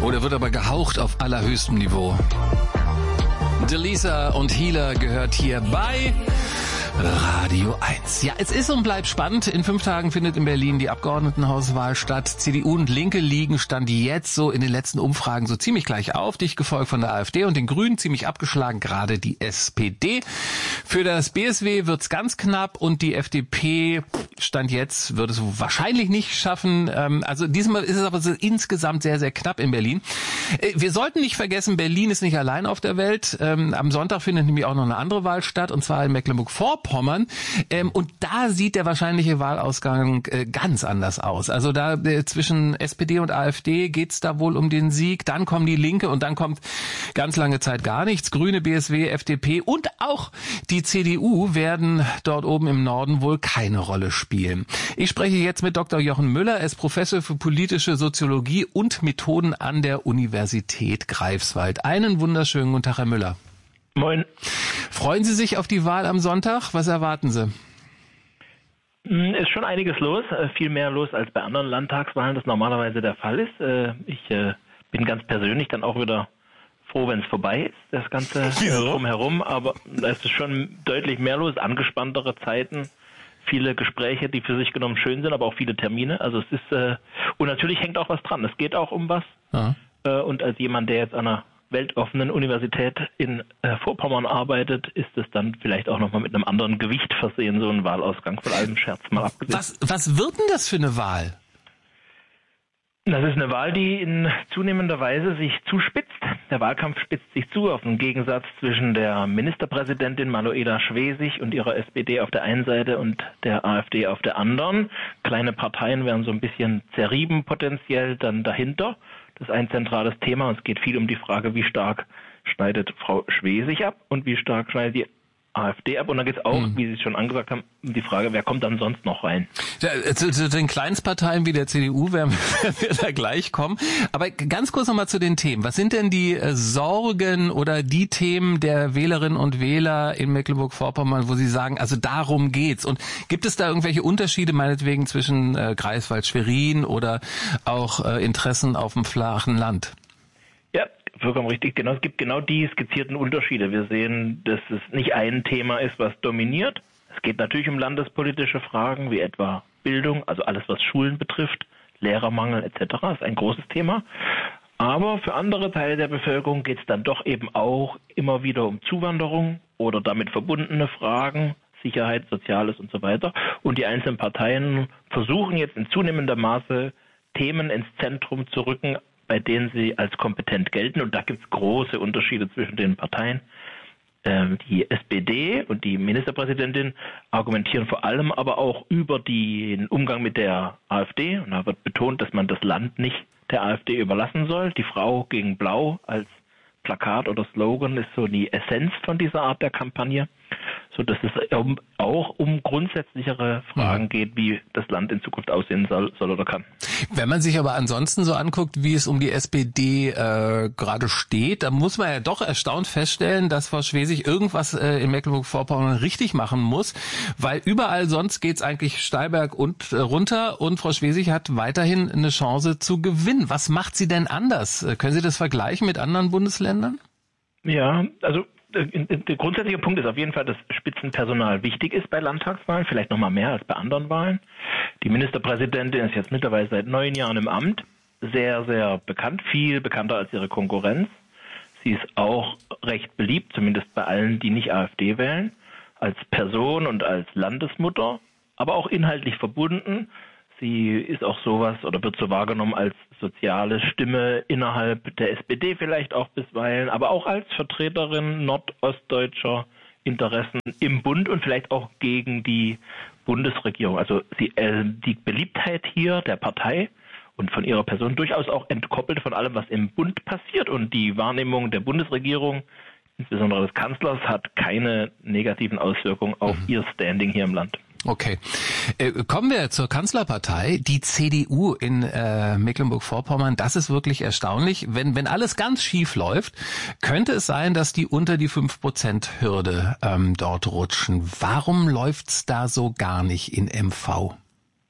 Oder wird aber gehaucht auf allerhöchstem Niveau. Delisa und Healer gehört hier bei Radio 1. Ja, es ist und bleibt spannend. In 5 Tagen findet in Berlin die Abgeordnetenhauswahl statt. CDU und Linke liegen Stand jetzt so in den letzten Umfragen so ziemlich gleich auf. Dicht gefolgt von der AfD und den Grünen, ziemlich abgeschlagen gerade die SPD. Für das BSW wird's ganz knapp und die FDP Stand jetzt wird es wahrscheinlich nicht schaffen. Also diesmal ist es aber so insgesamt sehr, sehr knapp in Berlin. Wir sollten nicht vergessen, Berlin ist nicht allein auf der Welt. Am Sonntag findet nämlich auch noch eine andere Wahl statt, und zwar in Mecklenburg-Vorpommern. Und da sieht der wahrscheinliche Wahlausgang ganz anders aus. Also da zwischen SPD und AfD geht's da wohl um den Sieg. Dann kommen die Linke und dann kommt ganz lange Zeit gar nichts. Grüne, BSW, FDP und auch die CDU werden dort oben im Norden wohl keine Rolle spielen. Ich spreche jetzt mit Dr. Jochen Müller. Er ist Professor für politische Soziologie und Methoden an der Universität Greifswald. Einen wunderschönen guten Tag, Herr Müller. Moin. Freuen Sie sich auf die Wahl am Sonntag? Was erwarten Sie? Ist schon einiges los, viel mehr los als bei anderen Landtagswahlen, das normalerweise der Fall ist. Ich bin ganz persönlich dann auch wieder froh, wenn es vorbei ist, das Ganze drumherum, aber da ist schon deutlich mehr los, angespanntere Zeiten, viele Gespräche, die für sich genommen schön sind, aber auch viele Termine. Also es ist, und natürlich hängt auch was dran, es geht auch um was. Ja. Und als jemand, der jetzt an einer weltoffenen Universität in Vorpommern arbeitet, ist es dann vielleicht auch nochmal mit einem anderen Gewicht versehen, so ein Wahlausgang, von allem Scherz mal abgesehen. Was wird denn das für eine Wahl? Das ist eine Wahl, die in zunehmender Weise sich zuspitzt. Der Wahlkampf spitzt sich zu auf einen Gegensatz zwischen der Ministerpräsidentin Manuela Schwesig und ihrer SPD auf der einen Seite und der AfD auf der anderen. Kleine Parteien werden so ein bisschen zerrieben potenziell dann dahinter. Das ist ein zentrales Thema. Es geht viel um die Frage, wie stark schneidet Frau Schwesig ab und wie stark schneidet die AfD ab. Und dann geht es auch, wie Sie schon angesagt haben, um die Frage, wer kommt dann sonst noch rein? Ja, zu den Kleinstparteien wie der CDU werden wir da gleich kommen. Aber ganz kurz nochmal zu den Themen. Was sind denn die Sorgen oder die Themen der Wählerinnen und Wähler in Mecklenburg-Vorpommern, wo Sie sagen, also darum geht's? Und gibt es da irgendwelche Unterschiede meinetwegen zwischen Greifswald, Schwerin oder auch Interessen auf dem flachen Land? Ja, vollkommen richtig. Genau, es gibt genau die skizzierten Unterschiede. Wir sehen, dass es nicht ein Thema ist, was dominiert. Es geht natürlich um landespolitische Fragen, wie etwa Bildung, also alles, was Schulen betrifft, Lehrermangel etc. Das ist ein großes Thema. Aber für andere Teile der Bevölkerung geht es dann doch eben auch immer wieder um Zuwanderung oder damit verbundene Fragen, Sicherheit, Soziales und so weiter. Und die einzelnen Parteien versuchen jetzt in zunehmendem Maße Themen ins Zentrum zu rücken, bei denen sie als kompetent gelten. Und da gibt es große Unterschiede zwischen den Parteien. Die SPD und die Ministerpräsidentin argumentieren vor allem aber auch über den Umgang mit der AfD. Und da wird betont, dass man das Land nicht der AfD überlassen soll. Die Frau gegen Blau als Plakat oder Slogan ist so die Essenz von dieser Art der Kampagne, so dass es auch um grundsätzlichere Fragen geht, wie das Land in Zukunft aussehen soll oder kann. Wenn man sich aber ansonsten so anguckt, wie es um die SPD gerade steht, dann muss man ja doch erstaunt feststellen, dass Frau Schwesig irgendwas in Mecklenburg-Vorpommern richtig machen muss, weil überall sonst geht's eigentlich steil berg und runter und Frau Schwesig hat weiterhin eine Chance zu gewinnen. Was macht sie denn anders? Können Sie das vergleichen mit anderen Bundesländern? Ja, also der grundsätzliche Punkt ist auf jeden Fall, dass Spitzenpersonal wichtig ist bei Landtagswahlen, vielleicht noch mal mehr als bei anderen Wahlen. Die Ministerpräsidentin ist jetzt mittlerweile seit 9 Jahren im Amt, sehr, sehr bekannt, viel bekannter als ihre Konkurrenz. Sie ist auch recht beliebt, zumindest bei allen, die nicht AfD wählen, als Person und als Landesmutter, aber auch inhaltlich verbunden. Sie ist auch sowas oder wird so wahrgenommen als soziale Stimme innerhalb der SPD vielleicht auch bisweilen, aber auch als Vertreterin nordostdeutscher Interessen im Bund und vielleicht auch gegen die Bundesregierung. Also die Beliebtheit hier der Partei und von ihrer Person durchaus auch entkoppelt von allem, was im Bund passiert. Und die Wahrnehmung der Bundesregierung, insbesondere des Kanzlers, hat keine negativen Auswirkungen auf ihr Standing hier im Land. Okay. Kommen wir zur Kanzlerpartei, die CDU in Mecklenburg-Vorpommern. Das ist wirklich erstaunlich. Wenn alles ganz schief läuft, könnte es sein, dass die unter die 5%-Hürde dort rutschen. Warum läuft's da so gar nicht in MV?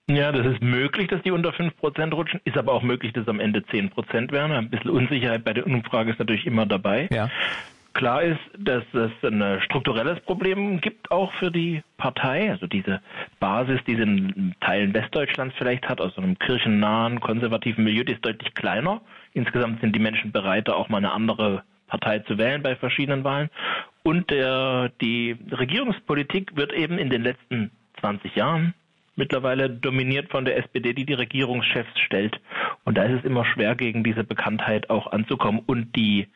Ja, das ist möglich, dass die unter 5% rutschen, ist aber auch möglich, dass es am Ende 10% werden. Ein bisschen Unsicherheit bei der Umfrage ist natürlich immer dabei. Ja. Klar ist, dass es ein strukturelles Problem gibt auch für die Partei, also diese Basis, die sie in Teilen Westdeutschlands vielleicht hat, aus so einem kirchennahen, konservativen Milieu, die ist deutlich kleiner. Insgesamt sind die Menschen bereiter, auch mal eine andere Partei zu wählen bei verschiedenen Wahlen. Und die Regierungspolitik wird eben in den letzten 20 Jahren mittlerweile dominiert von der SPD, die Regierungschefs stellt. Und da ist es immer schwer, gegen diese Bekanntheit auch anzukommen. Und die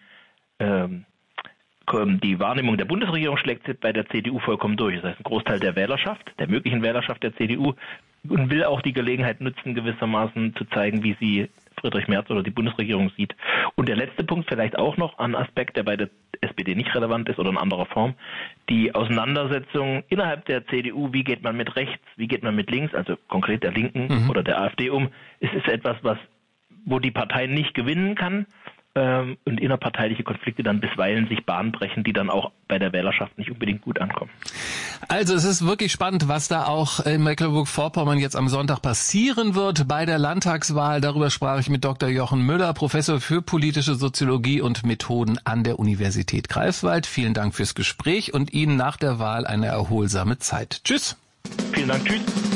Wahrnehmung der Bundesregierung schlägt bei der CDU vollkommen durch. Das heißt, ein Großteil der Wählerschaft, der möglichen Wählerschaft der CDU, und will auch die Gelegenheit nutzen, gewissermaßen zu zeigen, wie sie Friedrich Merz oder die Bundesregierung sieht. Und der letzte Punkt vielleicht auch noch, ein Aspekt, der bei der SPD nicht relevant ist oder in anderer Form, die Auseinandersetzung innerhalb der CDU, wie geht man mit rechts, wie geht man mit links, also konkret der Linken oder der AfD um. Es ist etwas, wo die Partei nicht gewinnen kann und innerparteiliche Konflikte dann bisweilen sich Bahn brechen, die dann auch bei der Wählerschaft nicht unbedingt gut ankommen. Also es ist wirklich spannend, was da auch in Mecklenburg-Vorpommern jetzt am Sonntag passieren wird bei der Landtagswahl. Darüber sprach ich mit Dr. Jochen Müller, Professor für politische Soziologie und Methoden an der Universität Greifswald. Vielen Dank fürs Gespräch und Ihnen nach der Wahl eine erholsame Zeit. Tschüss. Vielen Dank. Tschüss.